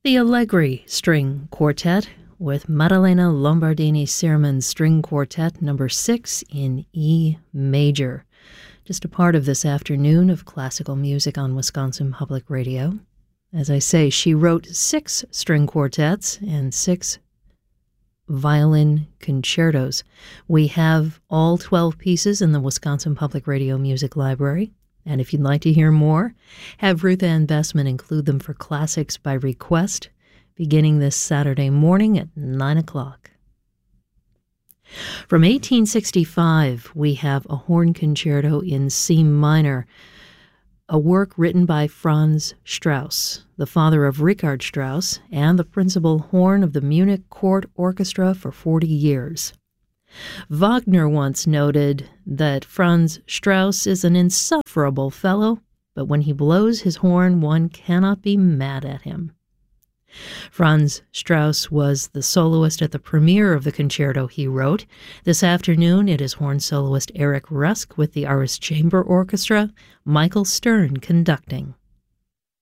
The Allegri String Quartet with Maddalena Lombardini-Sirman's String Quartet No. 6 in E major. Just a part of this afternoon of classical music on Wisconsin Public Radio. As I say, she wrote 6 string quartets and 6 violin concertos. We have all 12 pieces in the Wisconsin Public Radio Music Library. And if you'd like to hear more, have Ruth Ann Bessman include them for Classics by Request, beginning this Saturday morning at 9 o'clock. From 1865, we have a horn concerto in C minor, a work written by Franz Strauss, the father of Richard Strauss and the principal horn of the Munich Court Orchestra for 40 years. Wagner once noted that Franz Strauss is an insufferable fellow, but when he blows his horn, one cannot be mad at him. Franz Strauss was the soloist at the premiere of the concerto he wrote. This afternoon, it is horn soloist Eric Rusk with the Aris Chamber Orchestra, Michael Stern conducting.